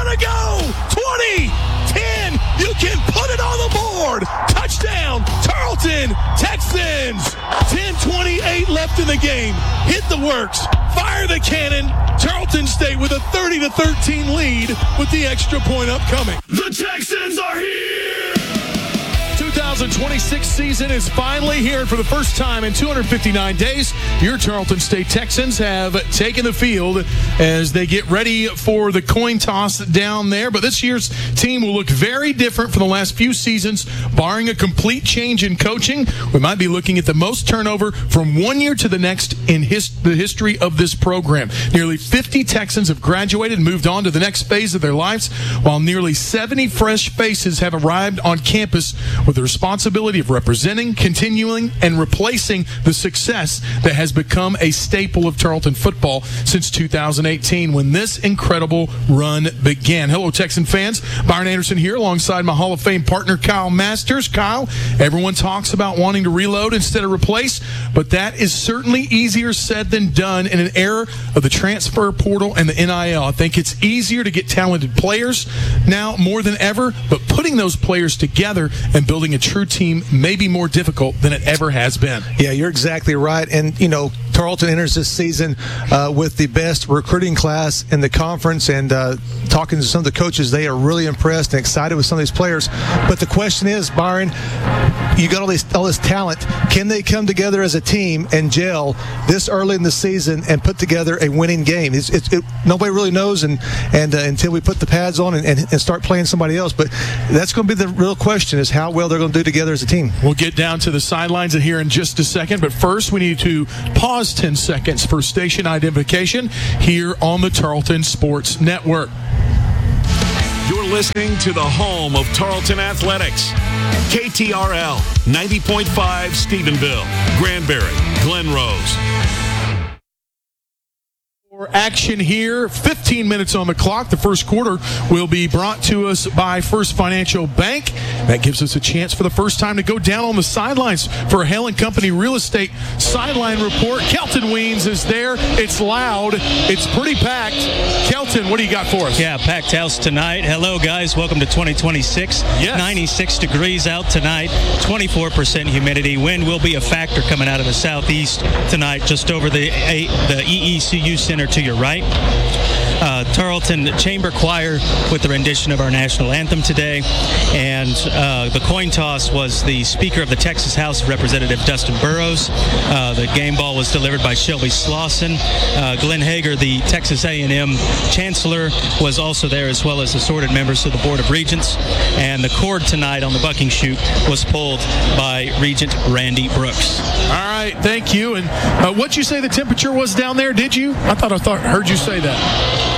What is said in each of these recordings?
gonna go. 20, 10. You can put it on the board. Touchdown, Tarleton Texans. 10:28 left in the game. Hit the works. Fire the cannon. Tarleton State with a 30-13 lead with the extra point upcoming. The Texans are here. 2026 season is finally here. For the first time in 259 days, your Tarleton State Texans have taken the field as they get ready for the coin toss down there. But this year's team will look very different from the last few seasons, barring a complete change in coaching. We might be looking at the most turnover from one year to the next in the history of this program. Nearly 50 Texans have graduated and moved on to the next phase of their lives, while nearly 70 fresh faces have arrived on campus with the responsibility of representing, continuing, and replacing the success that has become a staple of Tarleton football since 2018, when this incredible run began. Hello, Texan fans. Byron Anderson here alongside my Hall of Fame partner, Kyle Masters. Kyle, everyone talks about wanting to reload instead of replace, but that is certainly easier said than done in an era of the transfer portal and the NIL. I think it's easier to get talented players now more than ever, but putting those players together and building a true team may be more difficult than it ever has been. Yeah, you're exactly right. And, you know, Tarleton enters this season with the best recruiting class in the conference, and talking to some of the coaches, they are really impressed and excited with some of these players. But the question is, Byron, you got all this talent. Can they come together as a team and gel this early in the season and put together a winning game? Nobody really knows, and until we put the pads on and start playing somebody else. But that's going to be the real question, is how well they're going to do together as a team. We'll get down to the sidelines here in just a second, but first we need to pause 10 seconds for station identification here on the Tarleton Sports Network. You're listening to the home of Tarleton Athletics. KTRL 90.5 Stephenville, Granbury, Glen Rose. Action here, 15 minutes on the clock. The first quarter will be brought to us by First Financial Bank. That gives us a chance for the first time to go down on the sidelines for a Hale & Company Real Estate Sideline Report. Kelton Weens is there. It's loud. It's pretty packed. Kelton, what do you got for us? Yeah, packed house tonight. Hello, guys. Welcome to 2026. Yes. 96 degrees out tonight, 24% humidity. Wind will be a factor coming out of the southeast tonight, just over the EECU Center to your right. Tarleton Chamber Choir with the rendition of our national anthem today, and the coin toss was the Speaker of the Texas House of Representatives, Dustin Burrows. The game ball was delivered by Shelby Slauson. Glenn Hager, the Texas A&M Chancellor, was also there, as well as assorted members of the Board of Regents, and the cord tonight on the bucking chute was pulled by Regent Randy Brooks. All right, thank you. And what'd you say the temperature was down there, did you? I heard you say that.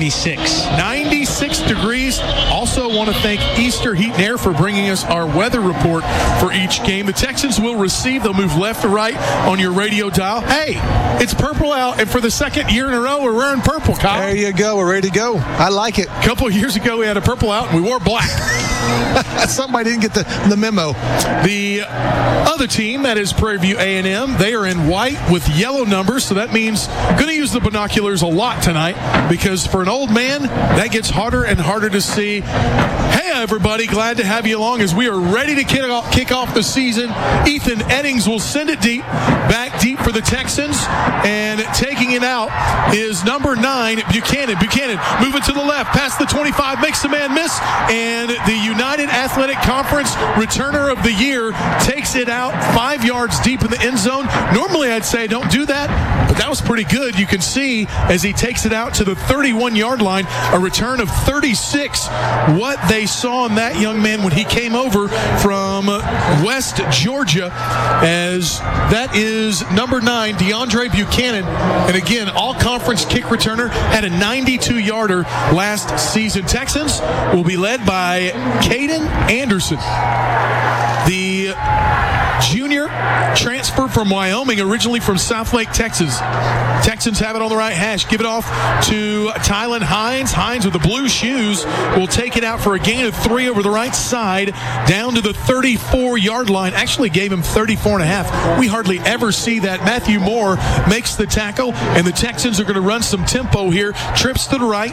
96 degrees. Also want to thank Easter Heat and Air for bringing us our weather report for each game. The Texans will receive. They'll move left to right on your radio dial. Hey, it's purple out, and for the second year in a row, we're wearing purple, Kyle. There you go. We're ready to go. I like it. A couple of years ago, we had a purple out, and we wore black. Somebody didn't get the memo. The other team, that is Prairie View A&M, they are in white with yellow numbers, so that means I'm going to use the binoculars a lot tonight, because for an old man, that gets harder and harder to see. Hey, everybody, glad to have you along as we are ready to kick off the season. Ethan Eddings will send it deep, back deep for the Texans, and taking it out is number 9, Buchanan. Buchanan moving to the left, past the 25, makes the man miss, and the United Athletic Conference returner of the year takes it out 5 yards deep in the end zone. Normally I'd say don't do that, but that was pretty good. You can see as he takes it out to the 31-yard line, a return of 36. What they saw in that young man when he came over from West Georgia, as that is number 9, DeAndre Buchanan. And again, all-conference kick returner, had a 92-yarder last season. Texans will be led by Caden Anderson, the junior transfer from Wyoming, originally from Southlake, Texas. Texans have it on the right hash. Give it off to Tylan Hines. Hines with the blue shoes will take it out for a gain of 3 over the right side down to the 34-yard line. Actually gave him 34.5. We hardly ever see that. Matthew Moore makes the tackle, and the Texans are going to run some tempo here. Trips to the right,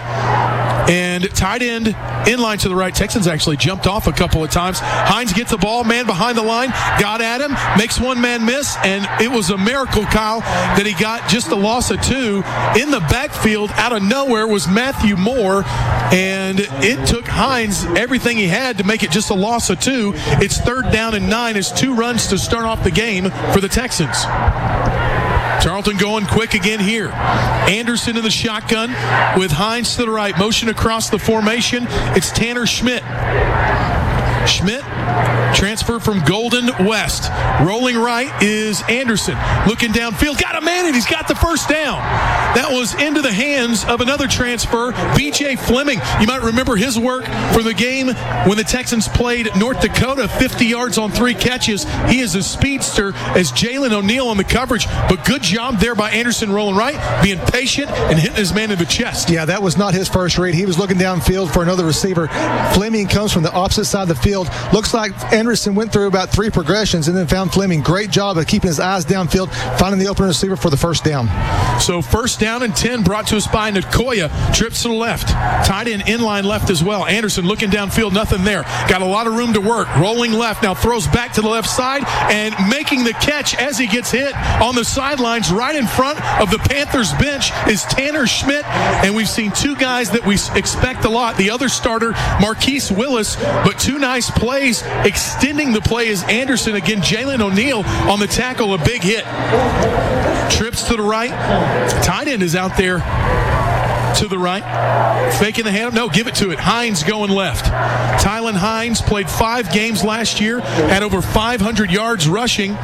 and tight end inline to the right. Texans actually jumped off a couple of times. Hines gets the ball, man behind the line, got at him, makes one man miss, and it was a miracle, Kyle, that he got just a loss of 2. In the backfield, out of nowhere, was Matthew Moore, and it took Hines everything he had to make it just a loss of 2. It's 3rd down and 9. It's 2 runs to start off the game for the Texans. Tarleton going quick again here. Anderson in the shotgun with Hines to the right. Motion across the formation. It's Tanner Schmidt. Schmidt, transfer from Golden West. Rolling right is Anderson. Looking downfield, got a man, and he's got the first down. That was into the hands of another transfer, B.J. Fleming. You might remember his work for the game when the Texans played North Dakota, 50 yards on 3 catches. He is a speedster as Jalen O'Neal on the coverage, but good job there by Anderson rolling right, being patient and hitting his man in the chest. Yeah, that was not his first read. He was looking downfield for another receiver. Fleming comes from the opposite side of the field. Looks like Anderson went through about 3 progressions and then found Fleming. Great job of keeping his eyes downfield, finding the open receiver for the first down. So 1st down and 10 brought to us by Nicoya. Trips to the left. Tight end inline left as well. Anderson looking downfield, nothing there. Got a lot of room to work. Rolling left, now throws back to the left side and making the catch as he gets hit on the sidelines right in front of the Panthers bench is Tanner Schmidt. And we've seen 2 guys that we expect a lot. The other starter, Marquise Willis, but 2 nice plays. Extending the play is Anderson. Again, Jalen O'Neal on the tackle, a big hit. Trips to the right. Tight end is out there to the right. Faking the handoff. No, give it to it. Hines going left. Tylan Hines played 5 games last year, had over 500 yards rushing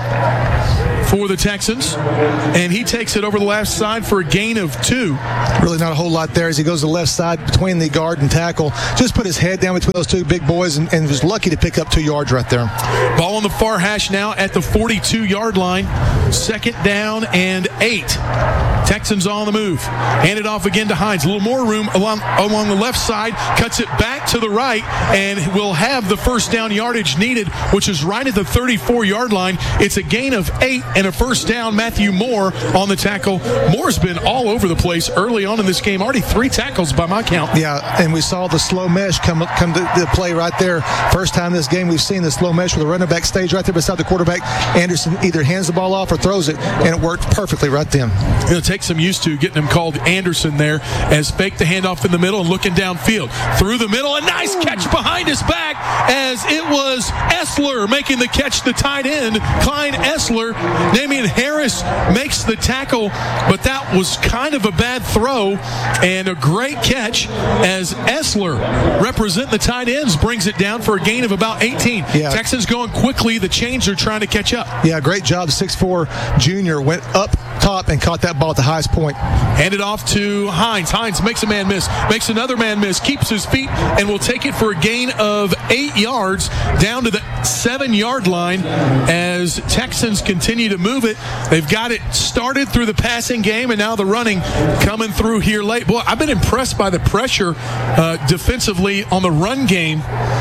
for the Texans, and he takes it over the left side for a gain of 2. Really not a whole lot there as he goes to the left side between the guard and tackle. Just put his head down between those 2 big boys and was lucky to pick up 2 yards right there. Ball on the far hash now at the 42-yard line. 2nd down and 8. Texans on the move. Hand it off again to Hines. A little more room along the left side. Cuts it back to the right and will have the first down yardage needed, which is right at the 34-yard line. It's a gain of 8 and a first down. Matthew Moore on the tackle. Moore's been all over the place early on in this game. Already 3 tackles by my count. Yeah, and we saw the slow mesh come to play right there. First time this game we've seen the slow mesh with the running back stage right there beside the quarterback. Anderson either hands the ball off or throws it, and it worked perfectly right then. It'll take some used to getting him called Anderson there as fake the handoff in the middle and looking downfield. Through the middle, a nice catch behind his back as it was Essler making the catch, the tight end, Klein Essler. Damian Harris makes the tackle, but that was kind of a bad throw and a great catch as Essler, representing the tight ends, brings it down for a gain of about 18. Yeah. Texans going quickly. The chains are trying to catch up. Yeah, great job. 6'4" junior went up top and caught that ball at the highest point. Handed off to Hines. Hines makes a man miss, makes another man miss, keeps his feet, and will take it for a gain of 8 yards down to the 7-yard line as Texans continue to move it. They've got it started through the passing game, and now the running coming through here late. Boy, I've been impressed by the pressure defensively on the run game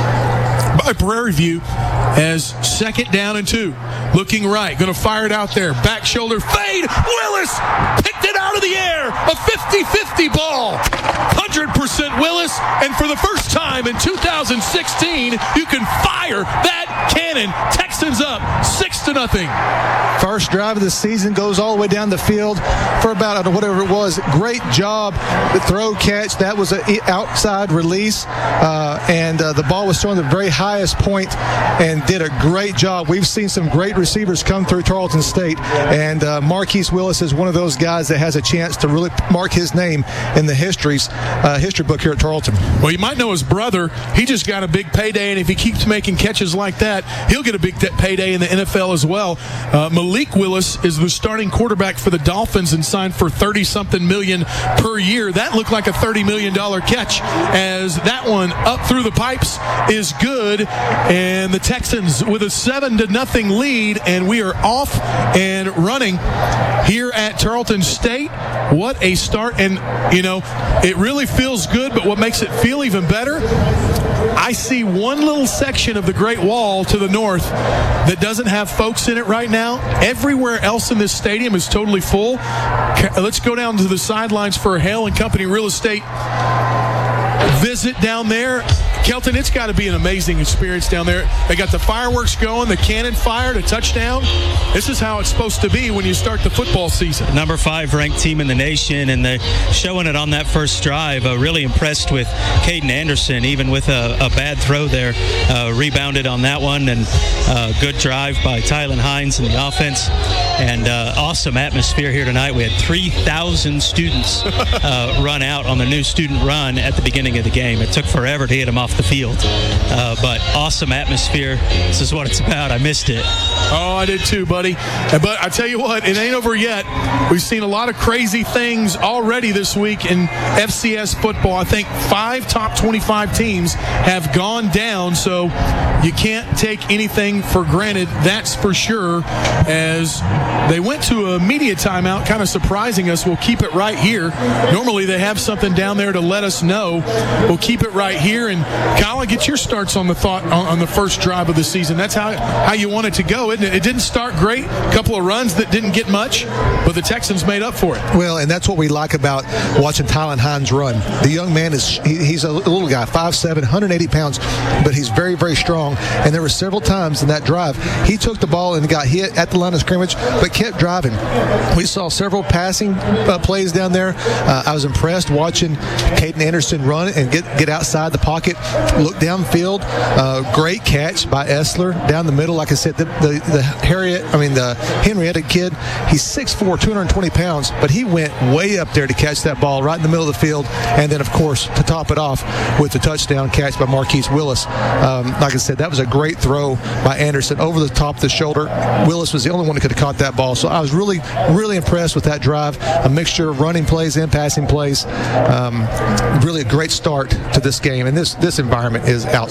by Prairie View as 2nd down and 2. Looking right, going to fire it out there. Back shoulder fade. Willis picked it out of the air. A 50-50 ball. 100% Willis. And for the first time in 2016, you can fire that cannon. Texans up 6-0. First drive of the season, goes all the way down the field for about whatever it was. Great job. The throw catch. That was an outside release. And the ball was thrown at the very highest point and did a great job. We've seen some great receivers come through Tarleton State, and Marquise Willis is one of those guys that has a chance to really mark his name in the history book here at Tarleton. Well, you might know his brother. He just got a big payday, and if he keeps making catches like that, he'll get a big payday in the NFL as well. Malik Willis is the starting quarterback for the Dolphins and signed for $30-something million per year. That looked like a $30 million catch as that one up through the pipes is good good, and the Texans with a 7-0 lead, and we are off and running here at Tarleton State. What a start, and it really feels good, but what makes it feel even better, I see one little section of the Great Wall to the north that doesn't have folks in it right now. Everywhere else in this stadium is totally full. Let's go down to the sidelines for a Hale & Company Real Estate visit down there. Kelton, it's got to be an amazing experience down there. They got the fireworks going, the cannon fired, a touchdown. This is how it's supposed to be when you start the football season. Number 5 ranked team in the nation, and they're showing it on that first drive. Really impressed with Caden Anderson, even with a bad throw there. Rebounded on that one, and good drive by Tylen Hines and the offense. And awesome atmosphere here tonight. We had 3,000 students run out on the new student run at the beginning of the game. It took forever to get them off the field, but awesome atmosphere. This is what it's about. I missed it. Oh, I did too, buddy. But I tell you what, it ain't over yet. We've seen a lot of crazy things already this week in FCS football. I think 5 top 25 teams have gone down, so you can't take anything for granted. That's for sure. As they went to a media timeout, kind of surprising us. We'll keep it right here. Normally they have something down there to let us know. We'll keep it right here. And Kyle, get your starts on the thought on the first drive of the season. That's how you want it to go, isn't it? It didn't start great. A couple of runs that didn't get much, but the Texans made up for it. Well, and that's what we like about watching Tylen Hines run. The young man he's a little guy, 5'7", 180 pounds, but he's very, very strong. And there were several times in that drive he took the ball and got hit at the line of scrimmage, but kept driving. We saw several passing plays down there. I was impressed watching Caden Anderson run and get outside the pocket, look downfield. Great catch by Essler down the middle. Like I said, the Henrietta kid, he's 6'4", 220 pounds, but he went way up there to catch that ball right in the middle of the field. And then, of course, to top it off with the touchdown catch by Marquise Willis. Like I said, that was a great throw by Anderson over the top of the shoulder. Willis was the only one who could have caught that ball. So I was really, really impressed with that drive. A mixture of running plays and passing plays. Really a great start to this game. And this environment is outstanding.